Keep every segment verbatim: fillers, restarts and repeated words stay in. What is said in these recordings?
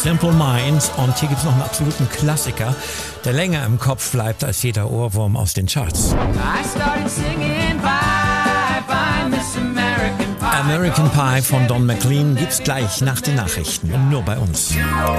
Simple Minds. Und hier gibt es noch einen absoluten Klassiker, der länger im Kopf bleibt als jeder Ohrwurm aus den Charts. I started singing Bye Bye Miss American Pie. American Pie von Don McLean gibt's gleich nach den Nachrichten und nur bei uns.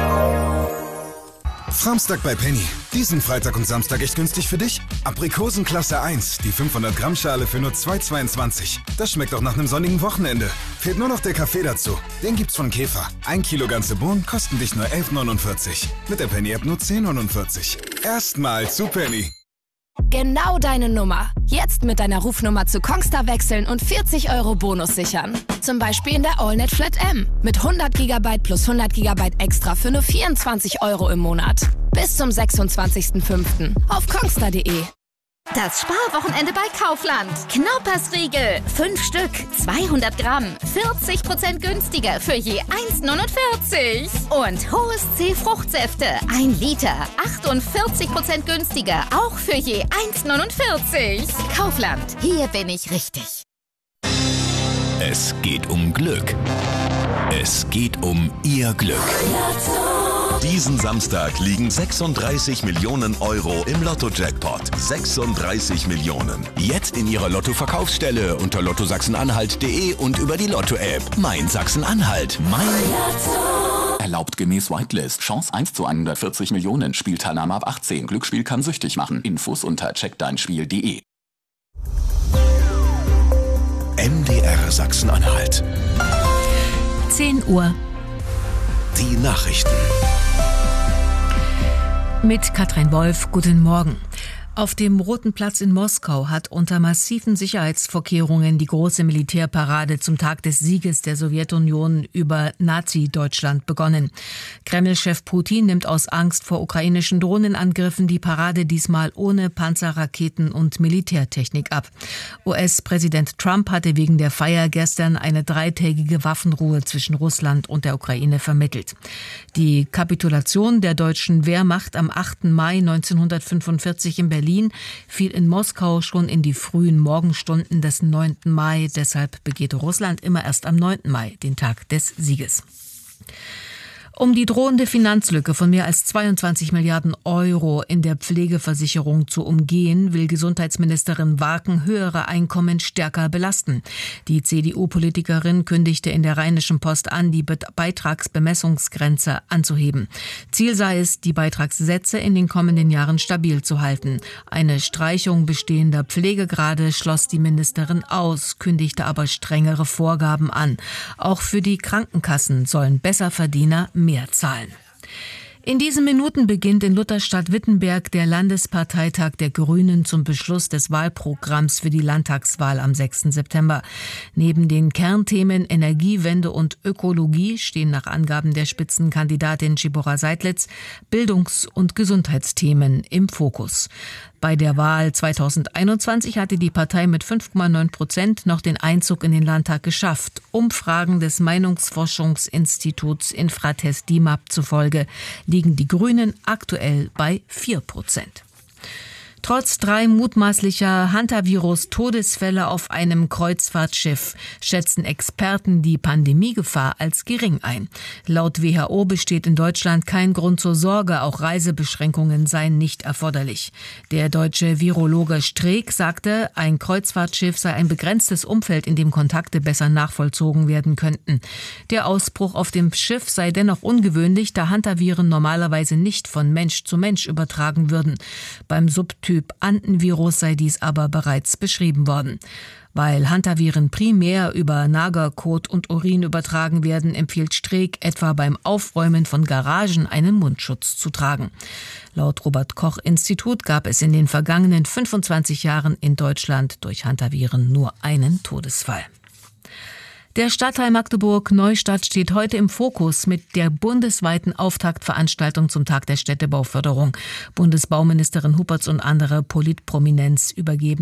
Samstag bei Penny. Diesen Freitag und Samstag echt günstig für dich? Aprikosen Klasse eins, die fünfhundert Gramm Schale für nur zwei Euro zweiundzwanzig. Das schmeckt auch nach einem sonnigen Wochenende. Fehlt nur noch der Kaffee dazu. Den gibt's von Käfer. Ein Kilo ganze Bohnen kosten dich nur elf neunundvierzig. Mit der Penny-App nur zehn neunundvierzig. Erstmal zu Penny. Genau deine Nummer. Jetzt mit deiner Rufnummer zu Kongstar wechseln und vierzig Euro Bonus sichern. Zum Beispiel in der AllNet Flat M. Mit hundert Gigabyte plus hundert Gigabyte extra für nur vierundzwanzig Euro im Monat. Bis zum sechsundzwanzigsten fünften auf kongstar punkt de. Das Sparwochenende bei Kaufland. Knaupersriegel. fünf Stück, zweihundert Gramm. vierzig Prozent günstiger für je eins neunundvierzig. Und Hohes C Fruchtsäfte. ein Liter. achtundvierzig Prozent günstiger. Auch für je eins neunundvierzig. Kaufland. Hier bin ich richtig. Es geht um Glück. Es geht um Ihr Glück. Diesen Samstag liegen sechsunddreißig Millionen Euro im Lotto-Jackpot. sechsunddreißig Millionen. Jetzt in Ihrer Lotto-Verkaufsstelle unter lotto sachsen-anhalt punkt de und über die Lotto-App. Mein Sachsen-Anhalt. Mein Lotto. Erlaubt gemäß Whitelist. Chance eins zu hundertvierzig Millionen. Spielteilnahme ab achtzehn. Glücksspiel kann süchtig machen. Infos unter check dein spiel punkt de. M D R Sachsen-Anhalt. zehn Uhr. Die Nachrichten. Mit Katrin Wolf, guten Morgen. Auf dem Roten Platz in Moskau hat unter massiven Sicherheitsvorkehrungen die große Militärparade zum Tag des Sieges der Sowjetunion über Nazi-Deutschland begonnen. Kreml-Chef Putin nimmt aus Angst vor ukrainischen Drohnenangriffen die Parade diesmal ohne Panzer, Raketen und Militärtechnik ab. U S-Präsident Trump hatte wegen der Feier gestern eine dreitägige Waffenruhe zwischen Russland und der Ukraine vermittelt. Die Kapitulation der deutschen Wehrmacht am achten Mai neunzehnhundertfünfundvierzig in Berlin Berlin fiel in Moskau schon in die frühen Morgenstunden des neunten Mai. Deshalb begeht Russland immer erst am neunten Mai, den Tag des Sieges. Um die drohende Finanzlücke von mehr als zweiundzwanzig Milliarden Euro in der Pflegeversicherung zu umgehen, will Gesundheitsministerin Warken höhere Einkommen stärker belasten. Die C D U-Politikerin kündigte in der Rheinischen Post an, die Beitragsbemessungsgrenze anzuheben. Ziel sei es, die Beitragssätze in den kommenden Jahren stabil zu halten. Eine Streichung bestehender Pflegegrade schloss die Ministerin aus, kündigte aber strengere Vorgaben an. Auch für die Krankenkassen sollen Besserverdiener mehr zahlen. In diesen Minuten beginnt in Lutherstadt-Wittenberg der Landesparteitag der Grünen zum Beschluss des Wahlprogramms für die Landtagswahl am sechsten September. Neben den Kernthemen Energiewende und Ökologie stehen nach Angaben der Spitzenkandidatin Dzibora Seidlitz Bildungs- und Gesundheitsthemen im Fokus. Bei der Wahl zweitausendeinundzwanzig hatte die Partei mit fünf Komma neun Prozent noch den Einzug in den Landtag geschafft. Umfragen des Meinungsforschungsinstituts Infratest DIMAP zufolge liegen die Grünen aktuell bei vier Prozent. Trotz drei mutmaßlicher Hantavirus-Todesfälle auf einem Kreuzfahrtschiff schätzen Experten die Pandemiegefahr als gering ein. Laut W H O besteht in Deutschland kein Grund zur Sorge, auch Reisebeschränkungen seien nicht erforderlich. Der deutsche Virologe Streeck sagte, ein Kreuzfahrtschiff sei ein begrenztes Umfeld, in dem Kontakte besser nachvollzogen werden könnten. Der Ausbruch auf dem Schiff sei dennoch ungewöhnlich, da Hantaviren normalerweise nicht von Mensch zu Mensch übertragen würden. Beim Subtyp Typ Andenvirus sei dies aber bereits beschrieben worden. Weil Hantaviren primär über Nagerkot und Urin übertragen werden, empfiehlt Streeck etwa beim Aufräumen von Garagen einen Mundschutz zu tragen. Laut Robert-Koch-Institut gab es in den vergangenen fünfundzwanzig Jahren in Deutschland durch Hantaviren nur einen Todesfall. Der Stadtteil Magdeburg-Neustadt steht heute im Fokus mit der bundesweiten Auftaktveranstaltung zum Tag der Städtebauförderung. Bundesbauministerin Huppertz und andere Politprominenz übergeben